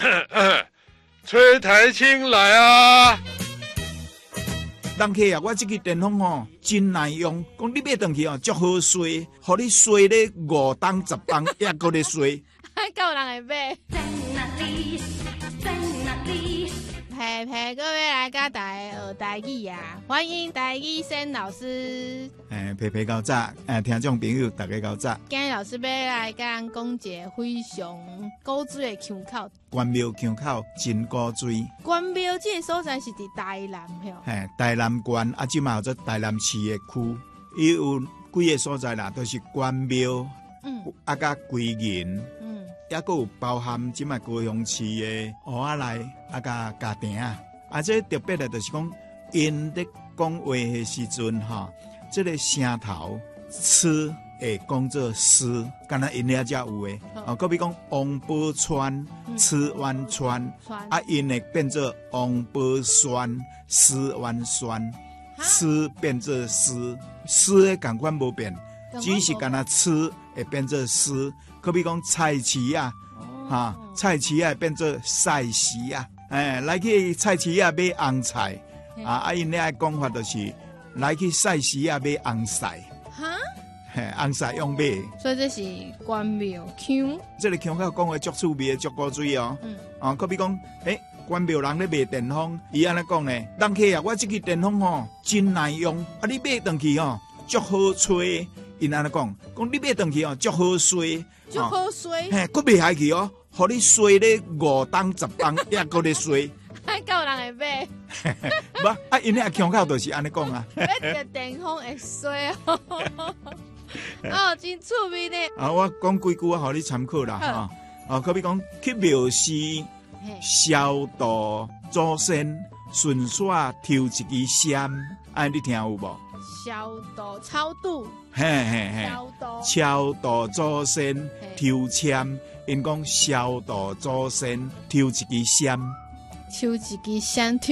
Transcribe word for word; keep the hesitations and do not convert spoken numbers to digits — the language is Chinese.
崔台青来啊！ 人客啊，我这个电风吼真耐用，讲你买回去哦，足好吹，互你吹咧五档十档，也搁咧吹。 还够人会买。 在哪里？在哪里？ 嘿嘿，各位来甲大家学台语啊！欢迎台语森老师。 诶，皮皮高早，诶，听众朋友大家高早。 今日老师要来甲咱讲一个非常古水的腔口。 关庙腔口真古水。 关庙这个所在是伫台南哟。 嘿，台南县啊，即嘛有做台南市的区，伊有几个所在啦，都是关庙， 嗯， 啊，甲归仁。也佫有包含即卖高雄市的蚵仔内，啊甲家庭啊，啊这特别的，就是讲因咧讲话的时阵哈，这个声头词会讲做诗，敢若因遐才有的。哦，搁比讲王宝钏、词婉川，啊因会变做王宝酸、诗婉酸，诗变做诗，诗的共款无变，只是敢若词会变做诗。可比讲菜市啊，哈、哦，菜市啊变做菜市啊，哎，来去菜市啊买红菜，啊，啊因咧讲法就是来去菜市啊买红菜， 哈， 嘿，红菜用买， 所以这是关庙腔。 这个腔口讲话足趣味，足古水哦，嗯，啊，可比讲，诶、欸，关庙人咧卖电风，伊安尼讲咧，人客啊，我这个电风吼真耐用，啊，你买回去吼足好吹，因安尼讲，讲你买回去吼足好吹。 就好吹， 嘿，佫袂下去哦，互你吹咧五档十档，也佫咧吹， 还够人会买。 无啊，因遐腔口就是安尼讲啊。 买一个电风会吹哦，哦，真趣味呢。 啊，我讲几句啊，互你参考啦哈。啊，可比讲去庙寺消毒祖先，顺续抽一支香，哎，你听有无？ 消毒超度， 嘿嘿嘿， 消毒超度祖先抽签，因讲消毒祖先抽一支香， 抽一支香。